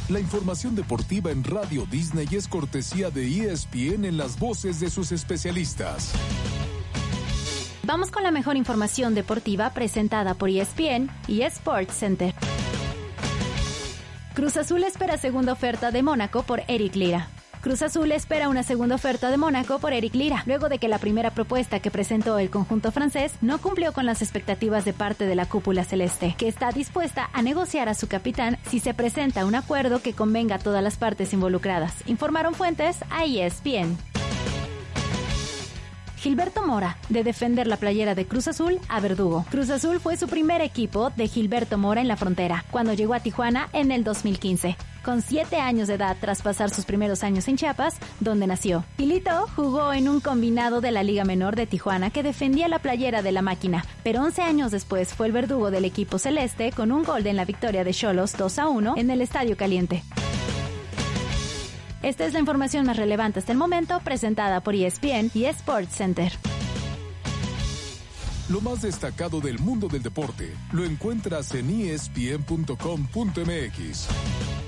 La información deportiva en Radio Disney es cortesía de ESPN en las voces de sus especialistas. Vamos con la mejor información deportiva presentada por ESPN y Sports Center. Cruz Azul espera segunda oferta de Mónaco por Eric Lira. Cruz Azul espera una segunda oferta de Mónaco por Eric Lira, luego de que la primera propuesta que presentó el conjunto francés no cumplió con las expectativas de parte de la cúpula celeste, que está dispuesta a negociar a su capitán si se presenta un acuerdo que convenga a todas las partes involucradas, informaron fuentes a ESPN. Gilberto Mora, de defender la playera de Cruz Azul a Verdugo. Cruz Azul fue su primer equipo de Gilberto Mora en la frontera, cuando llegó a Tijuana en el 2015. Con 7 años de edad tras pasar sus primeros años en Chiapas, donde nació. Gilito jugó en un combinado de la Liga Menor de Tijuana que defendía la playera de la Máquina, pero 11 años después fue el verdugo del equipo celeste con un gol en la victoria de Xolos 2-1 en el Estadio Caliente. Esta es la información más relevante hasta el momento, presentada por ESPN y Sports Center. Lo más destacado del mundo del deporte lo encuentras en ESPN.com.mx.